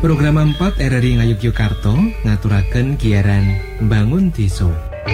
Program 4 RRI Ngayogyakarta ngaturaken giaran Bangun Desa.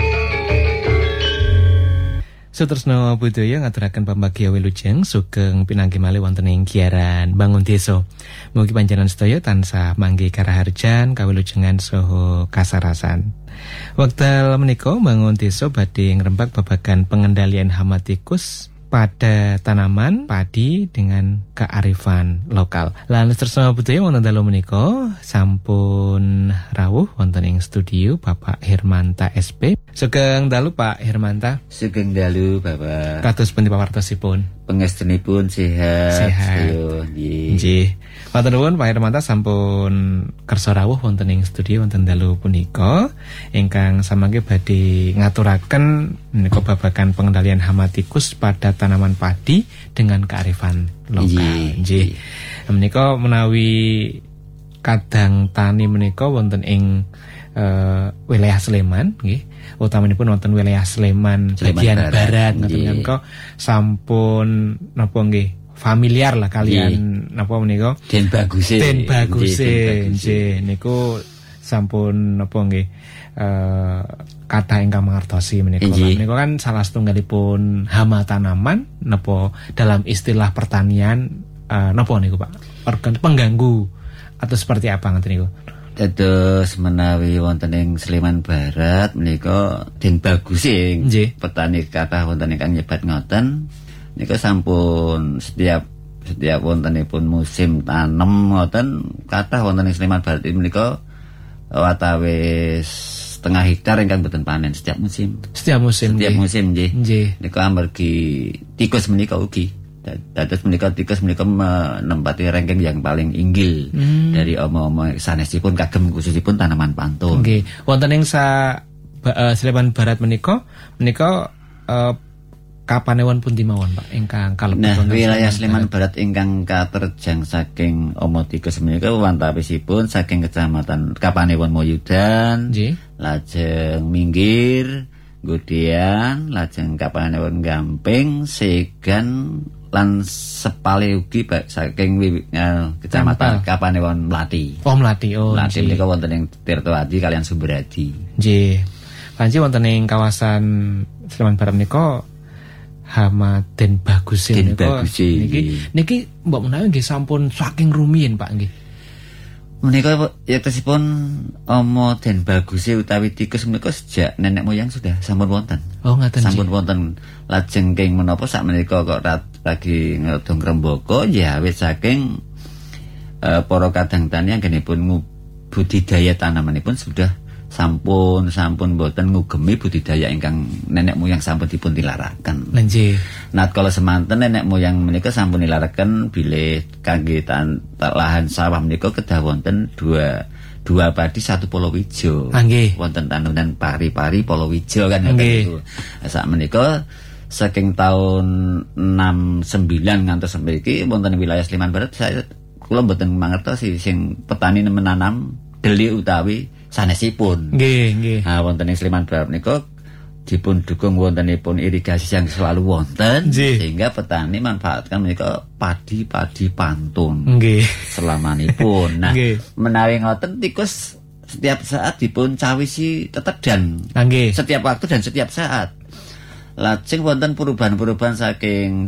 Sutresna budaya ngaturaken pambagya wilujeng sugeng pinanggih malih wonten ing giaran Bangun Desa. Mugi panjenengan sedaya tansah manggih karaharjan, kawilujengan saha kasarasan. Wekdal menika Bangun Desa badhe ngrembak babagan pengendalian hama tikus pada tanaman padi dengan kearifan lokal. Lan sutresna budaya wonten dalu menika sampun rawuh wonten ing studio Bapak Hermanta SP. Sugeng dalu Pak Hermanta. Sugeng dalu Bapak. Kados pundi pawartosipun? Pangestunipun sehat. Nggih. Matur nuwun Pak Hermanta sampun kersa rawuh wonten ing studio wonten dalu punika ingkang samangke badhe ngaturaken menika babagan pengendalian hama tikus pada tanaman padi dengan kearifan lokal. Nggih. Menika menawi kadang tani menika wonten ing wilayah Sleman nggih. Utamanipun wonten wilayah Sleman bagian barat menika sampun napa nggih familiar lah kalian napa menika Den baguse nggih niku sampun napa nggih kathah ingkang mangertosi menika. Menika kan salah setunggalipun hama tanaman napa dalam istilah pertanian napa niku Pak? Organ pengganggu atau seperti apa ngoten niku? Dados menawi wonten ing Sleman Barat menika Den baguse petani kathah wonten ingkang nyebat ngoten. Nika sampun setiap wontenipun musim tanem ngoten kathah wonten ing Sleman Barat menika watawis setengah hektar ingkang boten panen setiap musim nggih. Nika amargi tikus menika ugi. Dados menika tikus menika menempati ranking yang paling inggil dari omo-omo sanesipun kagem khususipun tanaman pantun. Nggih. Wonten ing Sleman Barat menika kapanewon pundi mawon Pak ingkang kalebet wilayah Sleman Barat ingkang katerjang saking omo tikus menika wantawisipun saking kecamatan Kapanewon Moyudan, lajeng Minggir, Gudian, lajeng Kapanewon Gamping, Segan lan sepale ugi saking kecamatan Kapanewon Mlati. Mlati. Mlati menika wonten ing Tirtowadi kalian Sumberadi. Nggih. Panci wonten ing kawasan Sleman Barat menika hama Den baguse menika. Niki mbok menawi nggih sampun saking rumiyin Pak nggih. Menika yaktosipun omo Den baguse utawi tikus menika sejak nenek moyang sudah sampun wonten. Oh ngaten. Sampun wonten. Lajeng keng menapa sak menika kok lagi ngedong rembaka ya awit saking para kadang tani anggenipun budidaya tanamanipun sudah sampun boten ngugemi budidaya ingkang nenek moyang sampun dipun tilaraken. Nggih. Nat kala semanten nenek moyang menika sampun nilaraken bilih kangge lahan sawah menika kedah wonten dua padi satu palawija. Wonten tanunan pari-pari palawija kan niku. Sak menika saking taun 69 ngantos mriki wonten wilayah Sleman Barat kula mboten mangertosi sing petani menanam deli utawi sanesipun. Nggih. Wonten ing Sleman Barat menika dipun dukung wontenipun irigasi yang selalu wonten sehingga petani manfaatkan menika padi pantun. Nggih. Selamanipun. Nah, menawi ngoten tikus setiap saat dipun cawisi tetedan. Setiap waktu dan setiap saat. Lajeng wonten perubahan-perubahan saking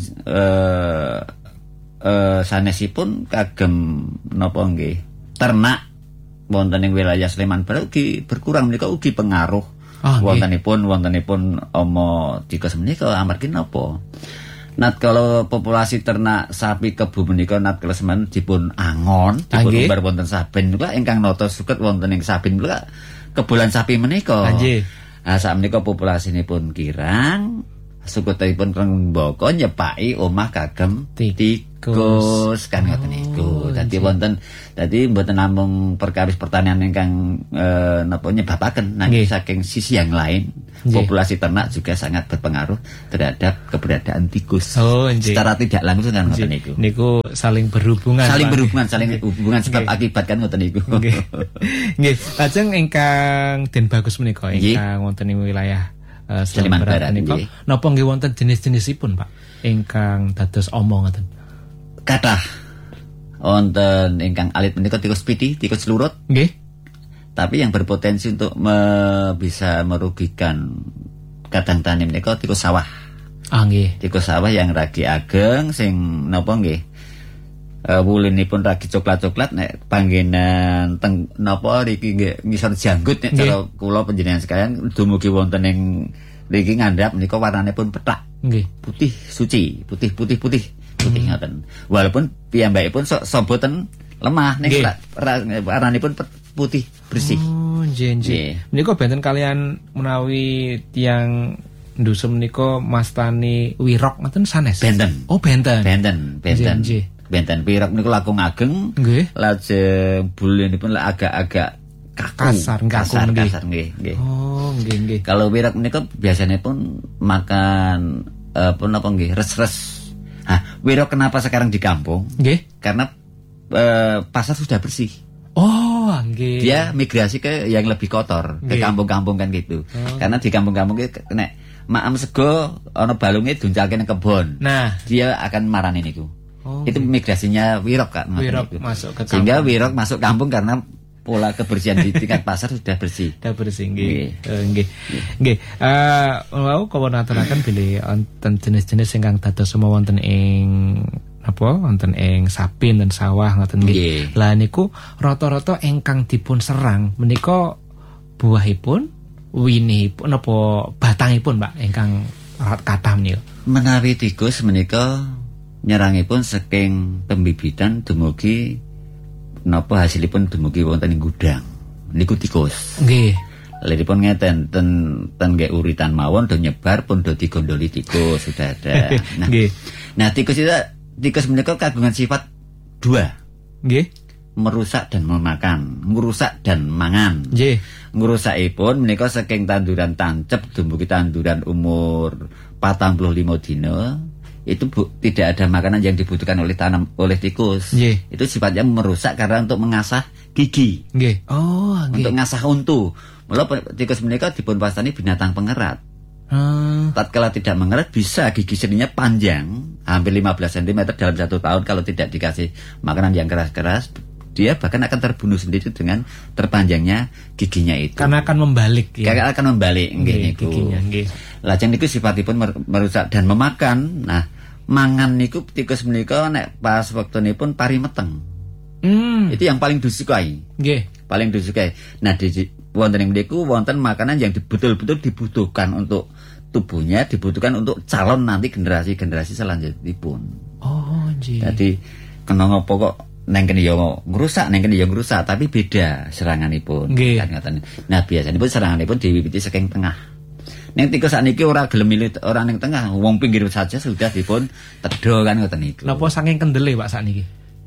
sanesipun kagem napa nggih ternak wonten ing wilayah Sleman Barat ugi berkurang menika ugi pengaruh wontenipun omo tikus menika amargi napa? Nat kalau populasi ternak sapi kebu menika nat kala semen dipun angon dipun umbar wonten saben menika ingkang nata suket wonten ing saben menika kebulan sapi menika. Sak menika populasinipun kirang suketipun rembaka nyepaki omah kagem tikus kan ngoten niku. Dadi mboten namung perkawis pertanian ingkang napa nyebabaken nanging saking sisi yang lain populasi ternak juga sangat berpengaruh terhadap keberadaan tikus. Secara tidak langsung kan ngoten niku. Niku saling berhubungan. Saling hubungan sebab akibat kan ngoten niku. Nggih. Lajeng ingkang Den bagus menika ingkang wonten ing wilayah Sleman Barat menika napa nggih wonten jenis-jenisipun Pak ingkang dados omong ngoten? Kathah wonten ingkang alit menika tikus piti, tikus lurut. Nggih. Tapi yang berpotensi untuk bisa merugikan kadang-kadang menika tikus sawah. Ah nggih. Tikus sawah yang ragi ageng sing napa nggih. Wulinipun ragi coklat-coklat nek panggenan teng napa riki nggih ngisor janggut nek cara kula panjenengan sekalian dumugi wonten ing riki ngandhap menika warnanipun pethak. Nggih. Putih suci, putih ngoten. Walaupun piyambakipun sok boten lemah ning warnanipun putih bersih. Oh, nggih. Menika benten kalian menawi tiyang dusun menika mastani wirok ngoten sanes. Benten. Oh, benten. Benten. Benten wirok niku langkung ageng. Nggih. Lajeng bulinipun agak-agak kasar nggih. Oh, nggih. Kalau wirok menika biasanya pun makan apa nggih, res-res. Wirok kenapa sekarang di kampung? Nggih. Karena pasar sudah bersih. Oh, nggih. Dia migrasi ke yang lebih kotor, ke kampung-kampung kan gitu. Karena di kampung-kampung nek maam sego ana balunge duncalke nang kebon. Nah, dia akan marani niku. Itu migrasinya wirok Kak. Wirok masuk ke kampung. Sehingga wirok masuk kampung karena pola kebersihan di tingkat pasar sudah bersih. Sudah bersih nggih. Nggih. Wau kawon aturaken bilih wonten jenis-jenis ingkang dados semua wonten ing wonten ing sapin dan sawah ngoten nggih. Lah niku rata-rata ingkang dipun serang menika buahipun, winihipun napa batangipun, Pak, ingkang kathah menika. Menawi tikus menika nyerangipun saking pembibitan dumugi napa hasilipun dumugi wonten ing gudang. Niku tikus. Nggih. Liripun ngeten ten nggih uritan mawon do nyebar pun do digondoli tikus sudah ada. Nah, tikus menika kagungan sifat dua. Nggih. Merusak dan memakan, merusak dan mangan. Nggih. Ngrusakipun menika saking tanduran tancep dumugi tanduran umur 45 dina. Itu tidak ada makanan yang dibutuhkan oleh tikus. Itu sifatnya merusak karena untuk mengasah gigi. Untuk mengasah untu. Mula tikus menika dipun wastani binatang pengerat. Tatkala tidak mengerat bisa gigi seninya panjang hampir 15 cm dalam 1 tahun kalau tidak dikasih makanan yang keras-keras. Dia bahkan akan terbunuh sendiri dengan terpanjangnya giginya itu. Karena akan membalik ya. Karena akan membalik giginya nggih. Lajeng niku sifatipun merusak dan memakan. Nah, mangan niku tikus menika nek pas wektunipun pari meteng. Itu yang paling disukai. Nggih. Paling disukai. Nah, di wonten niku wonten makanan yang betul-betul dibutuhkan untuk tubuhnya, dibutuhkan untuk calon nanti generasi-generasi selanjutnya. Oh, nggih. Jadi kena ngopo kok neng kene yo ngrusak, tapi beda seranganipun. Nah, biasanipun seranganipun diwiwiti saking tengah. Ning tikus sakniki ora gelem milih ora ning tengah, wong pinggir saja sudah dipun tedho kan ngoten niku. Napa saking kendele Pak sakniki?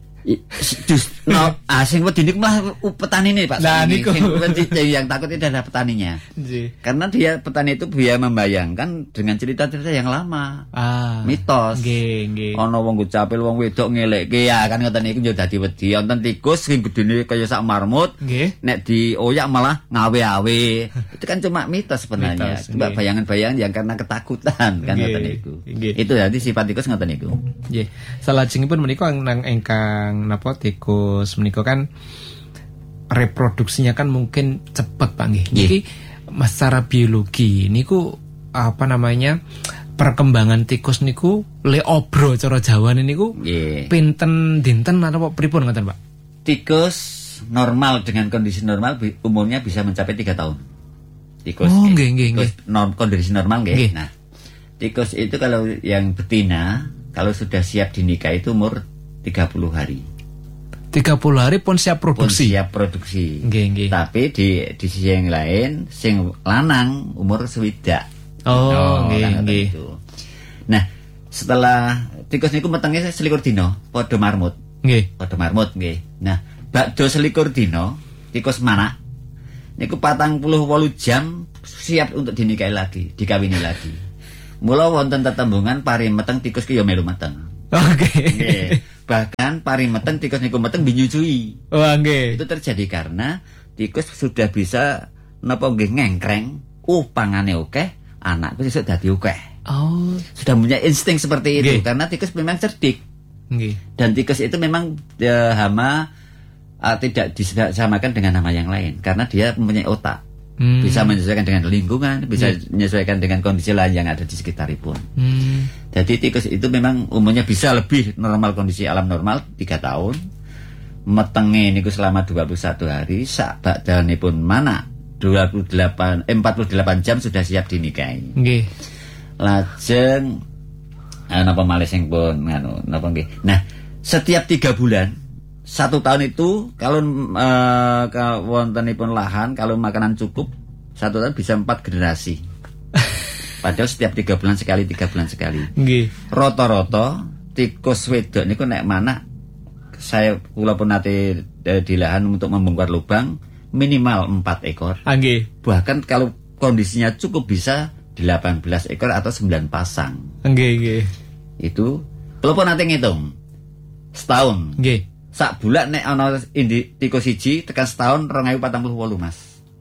Sing wedi niku malah petanine Pak. Nah niku yang takut itu adalah petaninya. Karena dia petani itu dia membayangkan dengan cerita-cerita yang lama. Mitos. Nggih. Ana wong gucapil wong wedok ngelekke ya kan ngoten niku yo dadi wedi. Wonten tikus sing gedene kaya sak marmut. Nek dioyak malah ngawe-awe. Itu kan cuma mitos sebenarnya. Cuma bayangan-bayangan yang karena ketakutan kan ngoten niku. Itu dadi sifat tikus ngoten niku. Nggih. Salajengipun menika ingkang napa tikus menika kan reproduksinya kan mungkin cepet Pak nggih. Niki secara biologi niku apa namanya perkembangan tikus niku le obro cara Jawa niku pinten dinten atau pripun ngoten Pak? Tikus normal dengan kondisi normal umurnya bisa mencapai 3 tahun. Tikus. Oh nggih. Kondisi normal nggih. Nah, tikus itu kalau yang betina kalau sudah siap dinikah itu umur 30 hari. 30 hari pun siap produksi. Nggih. Tapi di sisi yang lain sing lanang umur 20. Nggih. Nah, setelah tikus niku metenge 21 dina padha marmut. Nggih. Nah, bakdo 21 dina tikus manak niku 48 jam siap untuk dinikahi lagi, dikawini lagi. Mula wonten tetembungan pari meteng tikus ki ya melu meteng. Nggih. Bahkan pari meteng tikus niku meteng binyucui. Nggih. Itu terjadi karena tikus sudah bisa napa nggih ngengkreng, pangane akeh, anakku sesuk dadi akeh. Oh, sudah punya insting seperti itu karena tikus memang cerdik. Dan tikus itu memang hama tidak disamakan dengan hama yang lain karena dia mempunyai otak. Bisa menyesuaikan dengan lingkungan, bisa menyesuaikan dengan kondisi lain yang ada di sekitaripun. Jadi tikus itu memang umumnya bisa lebih normal, kondisi alam normal 3 tahun. Metenge niku selama 21 hari, sak bakdanipun mana 48 jam sudah siap dinikahi. Nggih. Lajeng napa malih sing pun napa nggih. Nah, setiap 3 bulan 1 tahun itu kalau wontenipun lahan, kalau makanan cukup 1 tahun bisa 4 generasi. Padahal setiap 3 bulan sekali, 3 bulan sekali. Nggih. Rata-rata tikus wedok niku nek mana saya kula pun nate di lahan untuk membongkar lubang minimal 4 ekor. Nggih. Bahkan kalau kondisinya cukup bisa 18 ekor atau 9 pasang. Nggih. Itu kula pun nate ngitung setahun. Nggih. Sak bulan nek ana tikus siji tekan setahun 2048 Mas.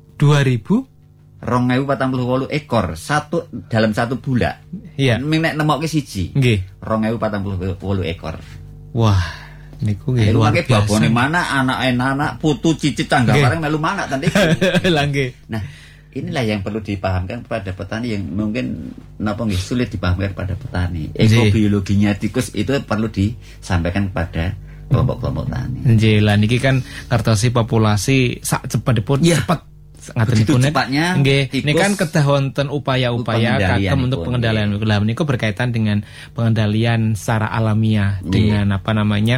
2048 ekor dalam 1 bulan. Iya. Nek nemokke siji. Nggih. 2048 ekor. Wah, niku nggih luar biasa. Babone mana anak putu cicit tangga bareng melu mana ten iki. Lah nggih. Nah, inilah yang perlu dipahamkan kepada petani yang mungkin napa nggih sulit dipahamkan kepada petani. Ekobiologinya tikus itu perlu disampaikan kepada kelompok-kelompok tani. Nggih, lah niki kan ngertosi populasi sak cepatipun cepet ngatenipun cepatnya. Nggih, ini kan kedah wonten upaya-upaya kagem untuk pengendalian. Lah menika berkaitan dengan pengendalian secara alamiah dengan apa namanya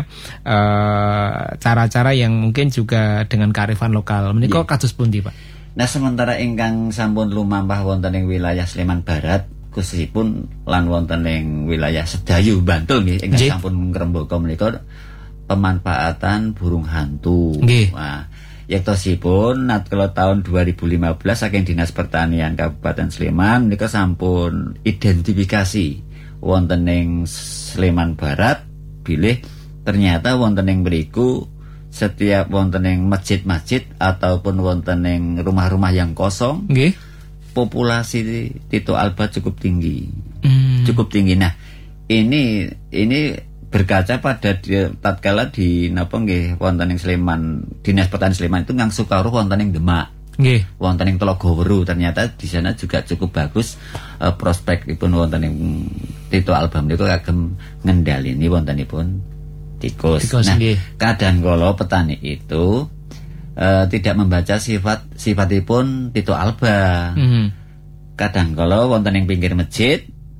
cara-cara yang mungkin juga dengan kearifan lokal. Menika kados pundi, Pak? Nah, sementara ingkang sampun lumampah wonten ing wilayah Sleman Barat khususipun lan wonten ing wilayah Sedayu Bantul nggih ingkang sampun ngrembaka menika pemanfaatan burung hantu. Wah, yektosipun natkala tahun 2015 saking Dinas Pertanian Kabupaten Sleman menika sampun identifikasi wonten ing Sleman Barat bilih ternyata wonten ing mriku setiap wonten ing masjid-masjid ataupun wonten ing rumah-rumah yang kosong, populasi Tito alba cukup tinggi. Cukup tinggi. Nah, ini berkaca pada tatkala di napa nggih wonten ing Sleman, Dinas Pertanian Sleman itu ngangsu karo wonten ing Demak. Nggih. Wonten ing Telogoweru ternyata di sana juga cukup bagus prospekipun wonten ing Tito alba menika kagem ngendhaleni wontenipun tikus. Nah, kadang kala petani itu tidak membaca sifatipun Tito alba. Kadang kala wonten ing pinggir masjid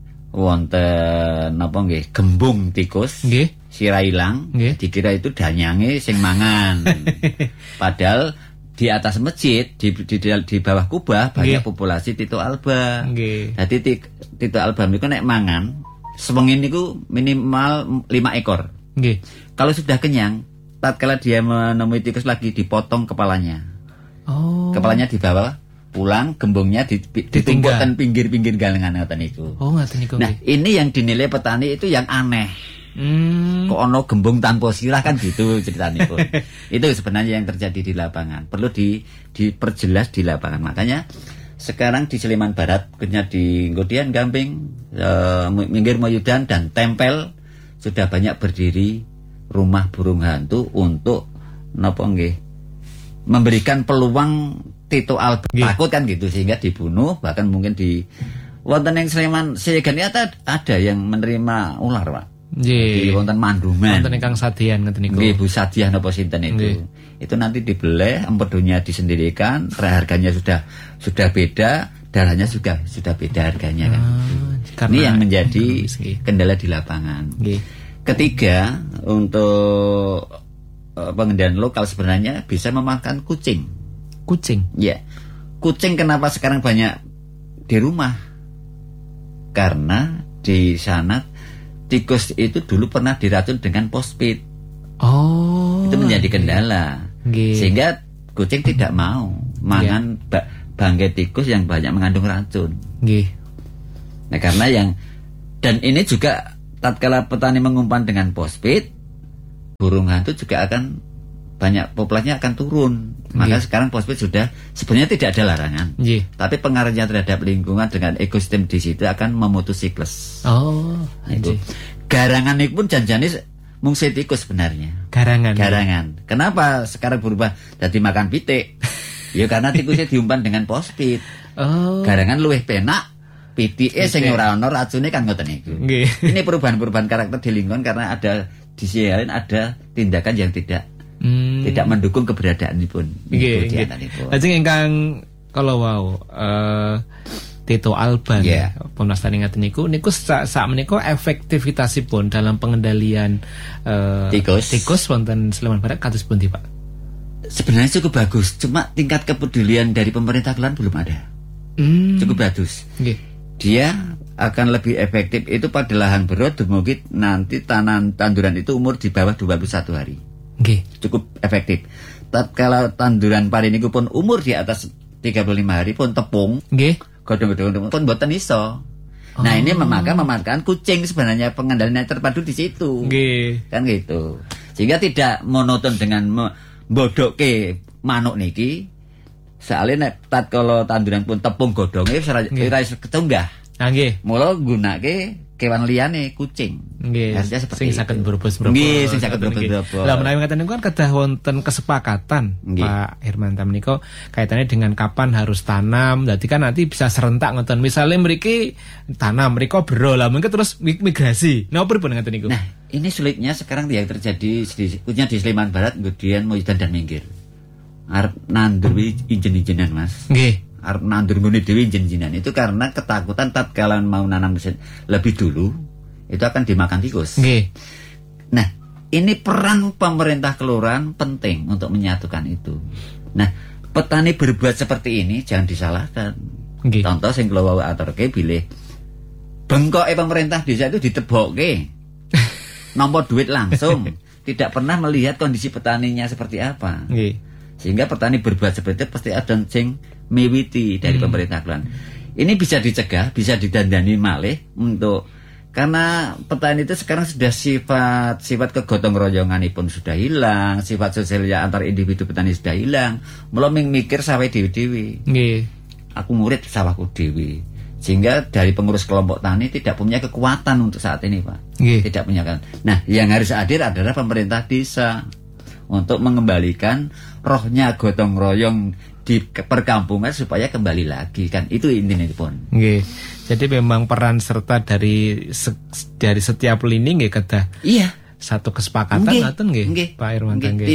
wonten napa nggih gembung tikus sira ilang dikira itu danyange sing mangan. Padahal di atas masjid di bawah kubah banyak populasi Tito alba. Jadi Tito alba niku nek mangan sewengi niku minimal 5 ekor. Kalau sudah kenyang tatkala dia menemui tikus lagi dipotong kepalanya. Kepalanya di bawah, pulang gembungnya ditumpukkan pinggir-pinggir galengan ngoten niku. Nah, ini yang dinilai petani itu yang aneh. Kok ono gembung tanpa sirah kan gitu ceritanya pun. Itu sebenarnya yang terjadi di lapangan. Perlu diperjelas di lapangan. Makanya sekarang di Sleman Barat, khususnya di Ngodian Gamping, Minggir Moyudan dan Tempel sudah banyak berdiri rumah burung hantu untuk napa nggih memberikan peluang Tito alba takut kan gitu sehingga dibunuh, bahkan mungkin di wonten ing Sleman Siregan ada yang menerima ular, Pak. Di wonten Manduman. Wonten ingkang Sadian ngoten niku. Nggih, Bu Sadiah napa sinten itu. Itu nanti dibeleh, empedunya disendirikan, harganya sudah beda, darahnya juga sudah beda harganya kan. Ini yang menjadi kendala di lapangan. Ketiga, untuk pengendalian lokal sebenarnya bisa memakan kucing. Kucing? Ya. Kucing kenapa sekarang banyak di rumah? Karena di sana tikus itu dulu pernah diracun dengan fosfit. Itu menjadi kendala. Sehingga kucing tidak mau mangan bangkai tikus yang banyak mengandung racun. Nah, karena dan ini juga tatkala petani mengumpan dengan fosfit, burung hantu juga akan banyak populasinya akan turun. Maka sekarang fosfat sudah sebenarnya tidak ada larangan. Tapi pengaruhnya terhadap lingkungan dengan ekosistem di situ akan memutus siklus. Itu. Garangan itu pun janjane mung tikus sebenarnya. Garangan. Kenapa sekarang berubah jadi makan pitik? Ya karena tikusnya diumpan dengan pospit. Garangan luwih penak, pitike sing ora ana racune kan ngoten niku. Ini perubahan-perubahan karakter di lingkungan karena ada disialin ada tindakan yang tidak mendukung keberadaanipun. Nggih. Lajeng ingkang kalau Tito Alba pun nastani ngaten niku sak menika efektivitasipun dalam pengendalian tikus wonten Sleman Barat kados pundi Pak? Sebenarnya cukup bagus, cuma tingkat kepedulian dari pemerintah kelurahan belum ada. Cukup bagus. Dia akan lebih efektif itu pada lahan berot dumugi nanti tanduran itu umur di bawah 21 hari. Cukup efektif. Kalau tanduran pari niku pun umur di atas 35 hari pun tepung. Godhong-godhong pun mboten iso. Nah, ini memakan kucing sebenarnya pengendaliannya terpadu di situ. Kan gitu. Sehingga tidak monoton dengan bodoke manuk niki. Soalnya tatkala tanduran pun tepung godhonge ora iso ketunggah. Nggih. Mula gunake kewan liyane kucing. Harusnya seperti sing saged berbos-berbos. Nggih, sing saged berbos-berbos. Lah menawi ngaten niku kan kedah wonten kesepakatan Pak Hermanto menika kaitannya dengan kapan harus tanam. Dadi kan nanti bisa serentak ngoten. Misale mriki tanam, mriko bero. Lah mungkin terus migrasi. Napa pripun ngaten niku? Nah, ini sulitnya sekarang yang terjadi khususnya di Sleman Barat, kemudian Mojudan dan Minggir. Arep nandur ijen-ijenan, Mas. Nggih. Arep nandur ngene dhewe ijen-ijenan itu karena ketakutan tatkala mau nanam lebih dulu itu akan dimakan tikus. Nggih. Nah, ini peran pemerintah kelurahan penting untuk menyatukan itu. Nah, petani berbuat seperti ini jangan disalahkan. Nggih. Contoh sing kula wau aturke bilih bengkoke pemerintah desa itu ditebokke. Nampa duit langsung, tidak pernah melihat kondisi petaninya seperti apa. Nggih. Sehingga petani berbuat seperti itu pasti ada sing miwiti dari pemerintah kelurahan. Ini bisa dicegah, bisa didandani malih untuk karena petani itu sekarang sudah sifat kegotong royonganipun sudah hilang, sifat sosialnya antar individu petani sudah hilang. Mula mikir sawah dewi-dewi. Nggih. Aku murid sawahku dewi. Sehingga dari pengurus kelompok tani tidak punya kekuatan untuk saat ini, Pak. Tidak punya kan. Nah, yang harus hadir adalah pemerintah desa untuk mengembalikan rohnya gotong royong di perkampungan supaya kembali lagi kan itu intinya pun. Nggih. Jadi memang peran serta dari setiap lini nggih kedah. Iya. Satu kesepakatan ngoten nggih Pak Hermanto nggih.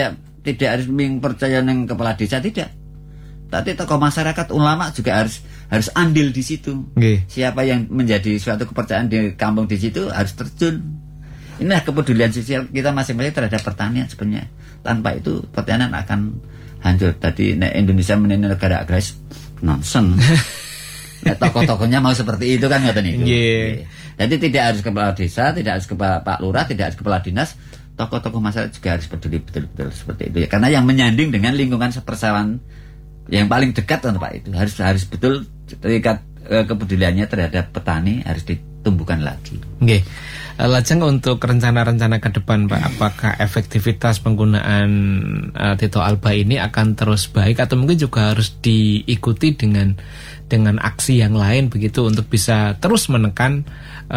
Tidak harus percaya nang kepala desa tidak. Tapi tokoh masyarakat ulama juga harus andil di situ. Siapa yang menjadi suatu kepercayaan di kampung di situ harus terjun. Inilah kepedulian sosial kita masing-masing terhadap pertanian sebenarnya. Tanpa itu pertanian akan hancur. Tadi Indonesia menjadi negara agraris nonsen. Tokoh-tokohnya mau seperti itu kan ngoten itu. Jadi tidak harus kepala desa, tidak harus kepala Pak Lurah, tidak harus kepala dinas. Tokoh-tokoh masyarakat juga harus peduli betul-betul seperti itu. Karena yang menyanding dengan lingkungan persawahan yang paling dekat kan Pak itu harus betul tingkat kepeduliannya terhadap petani harus ditumbuhkan lagi. Nggih. Lajeng untuk rencana-rencana ke depan Pak, apakah efektivitas penggunaan Tito Alba ini akan terus baik atau mungkin juga harus diikuti dengan aksi yang lain begitu untuk bisa terus menekan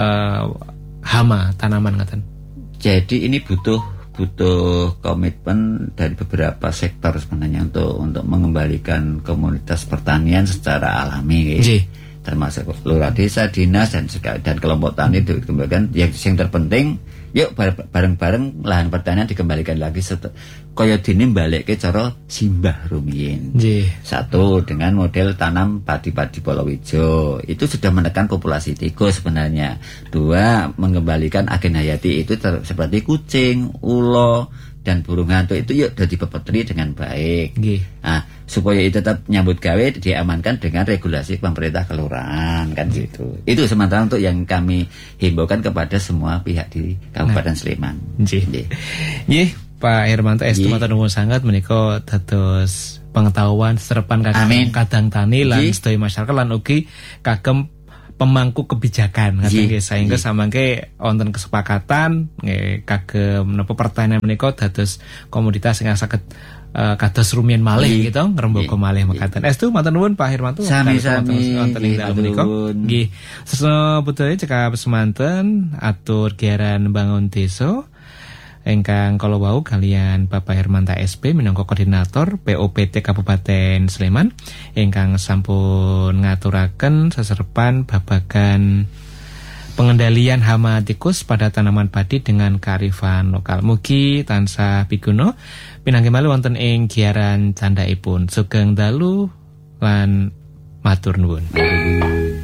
hama tanaman ngaten. Jadi ini butuh komitmen dari beberapa sektor sebenarnya untuk mengembalikan komunitas pertanian secara alami. Termasuk lurah desa, dinas dan kelompok tani itu dikembalikan. Yang terpenting, yuk bareng-bareng lahan pertanian dikembalikan lagi kaya dene balekke cara simbah rumiyin. Satu dengan model tanam padi-padi palawija. Itu sudah menekan populasi tikus sebenarnya. Dua, mengembalikan agen hayati itu seperti kucing, ulo dan burung hantu itu yuk dadi pepetri dengan baik. Nah, supaya itu tetap nyambut gawe diamankan dengan regulasi pemerintah kelurahan kan gitu. Itu sementara untuk yang kami himbaukan kepada semua pihak di Kabupaten Sleman. Nggih, Pak Hermanto estu matur nuwun sanget menika dados pengetahuan serepan kadang tani lan sedaya masyarakat lan ugi kagem pemangku kebijakan ngaten nggih sehingga samangke wonten kesepakatan nggih kagem menapa pertanian menika dados komoditas ingkang saged kados rumiyin malih gitu ngrembaka malih mekaten. Estu matur nuwun Pak Hermanto sami-sami wonten ing dalem menika. Nggih. Sesuk budaya cekap semanten atur giaran bangun desa Ingkang kala wau kalian Bapak Hermanta SP minangka koordinator POPT Kabupaten Sleman ingkang sampun ngaturaken seserpan babagan pengendalian hama tikus pada tanaman padi dengan kearifan lokal. Mugi tansah piguno pinanggih malih wonten ing giaran candhaipun. Sugeng dalu lan matur nuwun.